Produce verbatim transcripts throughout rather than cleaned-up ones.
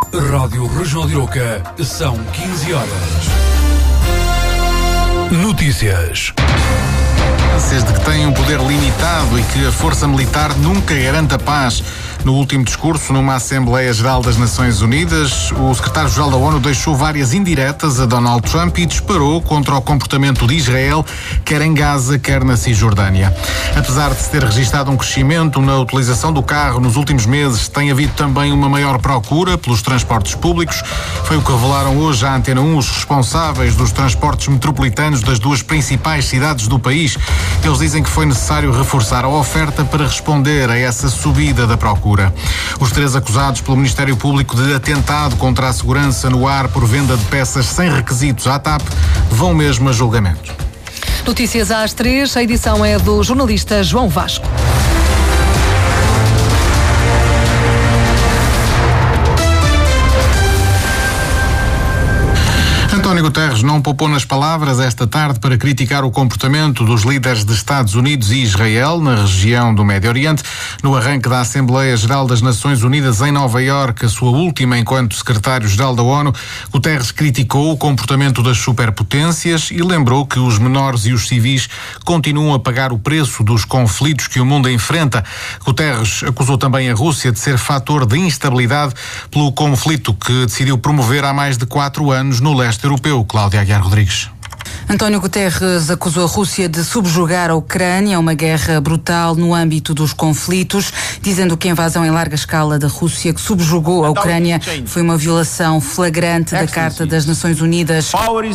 Rádio Regional de Arouca, são quinze horas. Notícias. Desde que têm um poder limitado e que a força militar nunca garante a paz. No último discurso, numa Assembleia Geral das Nações Unidas, o secretário-geral da ONU deixou várias indiretas a Donald Trump e disparou contra o comportamento de Israel, quer em Gaza, quer na Cisjordânia. Apesar de se ter registado um crescimento na utilização do carro nos últimos meses, tem havido também uma maior procura pelos transportes públicos. Foi o que revelaram hoje à Antena um os responsáveis dos transportes metropolitanos das duas principais cidades do país. Eles dizem que foi necessário reforçar a oferta para responder a essa subida da procura. Os três acusados pelo Ministério Público de atentado contra a segurança no ar por venda de peças sem requisitos à TAP vão mesmo a julgamento. Notícias às três, a edição é do jornalista João Vasco. António Guterres não poupou nas palavras esta tarde para criticar o comportamento dos líderes de Estados Unidos e Israel na região do Médio Oriente. No arranque da Assembleia Geral das Nações Unidas em Nova Iorque, a sua última enquanto secretário-geral da ONU, Guterres criticou o comportamento das superpotências e lembrou que os menores e os civis continuam a pagar o preço dos conflitos que o mundo enfrenta. Guterres acusou também a Rússia de ser fator de instabilidade pelo conflito que decidiu promover há mais de quatro anos no leste europeu. Cláudia Aguiar Rodrigues. António Guterres acusou a Rússia de subjugar a Ucrânia, uma guerra brutal no âmbito dos conflitos, dizendo que a invasão em larga escala da Rússia que subjugou a Ucrânia foi uma violação flagrante da Carta das Nações Unidas.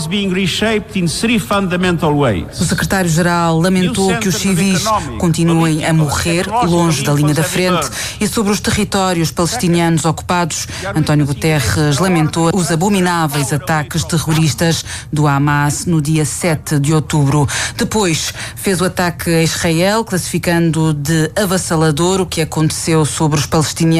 O secretário-geral lamentou que os civis continuem a morrer longe da linha da frente e sobre os territórios palestinianos ocupados. António Guterres lamentou os abomináveis ataques terroristas do Hamas no dia sete de outubro. Depois fez o ataque a Israel, classificando de avassalador o que aconteceu sobre os palestinianos.